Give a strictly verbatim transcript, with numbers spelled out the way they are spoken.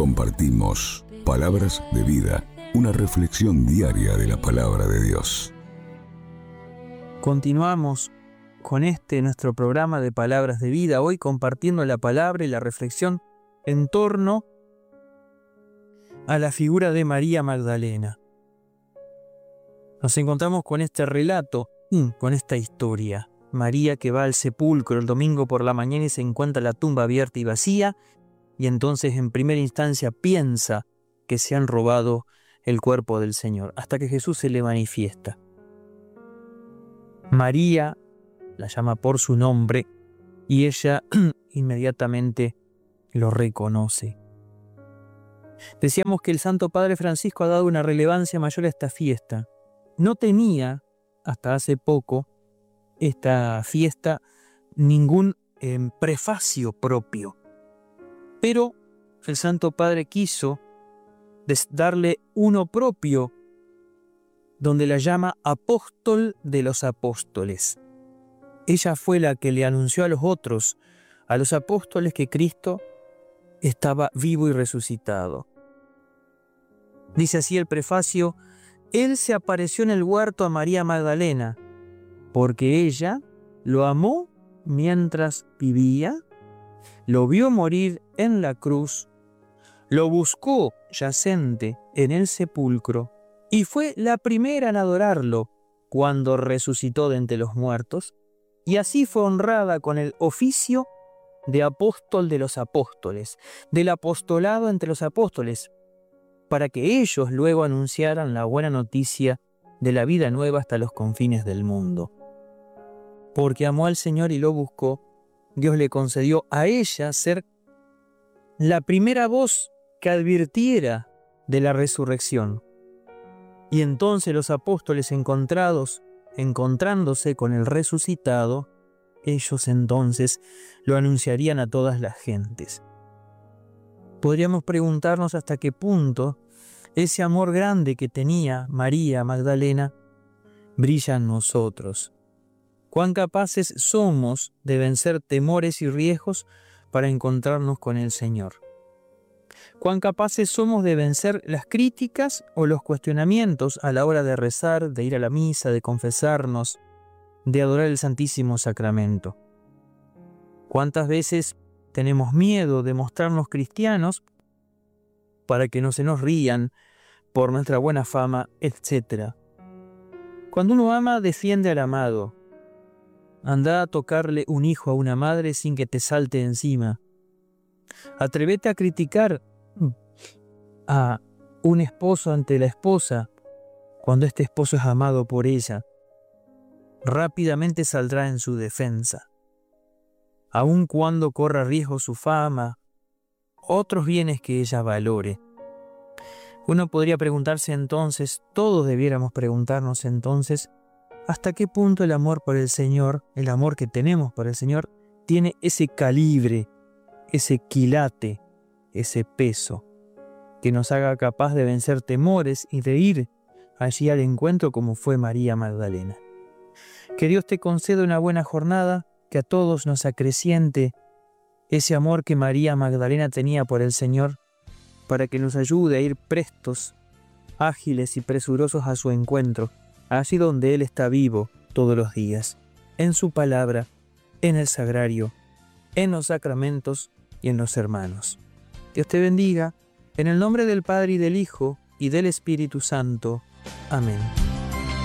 compartimos Palabras de Vida, una reflexión diaria de la palabra de Dios. Continuamos con este nuestro programa de Palabras de Vida, hoy compartiendo la palabra y la reflexión en torno a la figura de María Magdalena. Nos encontramos con este relato, con esta historia. María que va al sepulcro el domingo por la mañana y se encuentra la tumba abierta y vacía, y entonces en primera instancia piensa que se han robado el cuerpo del Señor, hasta que Jesús se le manifiesta. María la llama por su nombre y ella inmediatamente lo reconoce. Decíamos que el Santo Padre Francisco ha dado una relevancia mayor a esta fiesta. No tenía, hasta hace poco, esta fiesta ningún eh, prefacio propio. Pero el Santo Padre quiso darle uno propio, donde la llama apóstol de los apóstoles. Ella fue la que le anunció a los otros, a los apóstoles, que Cristo estaba vivo y resucitado. Dice así el prefacio: Él se apareció en el huerto a María Magdalena, porque ella lo amó mientras vivía, lo vio morir en la cruz, lo buscó yacente en el sepulcro, y fue la primera en adorarlo cuando resucitó de entre los muertos, y así fue honrada con el oficio de apóstol de los apóstoles, del apostolado entre los apóstoles, para que ellos luego anunciaran la buena noticia de la vida nueva hasta los confines del mundo. Porque amó al Señor y lo buscó, Dios le concedió a ella ser la primera voz que advirtiera de la resurrección. Y entonces los apóstoles encontrados, encontrándose con el resucitado, ellos entonces lo anunciarían a todas las gentes. Podríamos preguntarnos hasta qué punto ese amor grande que tenía María Magdalena brilla en nosotros. Cuán capaces somos de vencer temores y riesgos para encontrarnos con el Señor. Cuán capaces somos de vencer las críticas o los cuestionamientos a la hora de rezar, de ir a la misa, de confesarnos, de adorar el Santísimo Sacramento. Cuántas veces tenemos miedo de mostrarnos cristianos para que no se nos rían por nuestra buena fama, etcétera. Cuando uno ama, defiende al amado. Anda a tocarle un hijo a una madre sin que te salte encima. Atrévete a criticar a un esposo ante la esposa cuando este esposo es amado por ella. Rápidamente saldrá en su defensa. Aun cuando corra riesgo su fama, otros bienes que ella valore. Uno podría preguntarse entonces, todos debiéramos preguntarnos entonces, ¿hasta qué punto el amor por el Señor, el amor que tenemos por el Señor, tiene ese calibre, ese quilate, ese peso, que nos haga capaz de vencer temores y de ir allí al encuentro como fue María Magdalena? Que Dios te conceda una buena jornada, que a todos nos acreciente ese amor que María Magdalena tenía por el Señor, para que nos ayude a ir prestos, ágiles y presurosos a su encuentro, allí donde Él está vivo todos los días, en su palabra, en el sagrario, en los sacramentos y en los hermanos. Dios te bendiga, en el nombre del Padre y del Hijo y del Espíritu Santo. Amén.